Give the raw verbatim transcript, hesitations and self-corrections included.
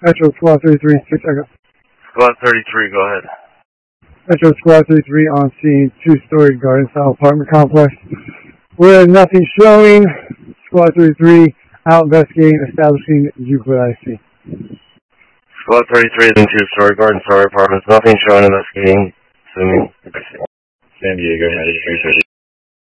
Metro Squad thirty-three, six seconds. Squad thirty-three, go ahead. Metro Squad thirty-three on scene, two-story garden-style apartment complex. Where nothing showing. Squad thirty-three out investigating, establishing Euclid I C. Squad thirty-three is in two-story garden-style apartments. Nothing showing, investigating. Assuming. San Diego, ninety-three thirty.